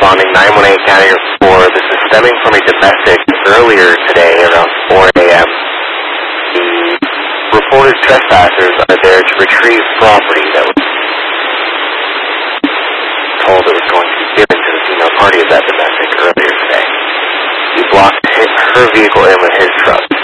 responding 918 County 4. This is stemming from a domestic earlier today around 4 a.m. The reported trespassers are there to retrieve property that was told it was going to be given to the female party of that domestic earlier today. He blocked her vehicle in with his truck.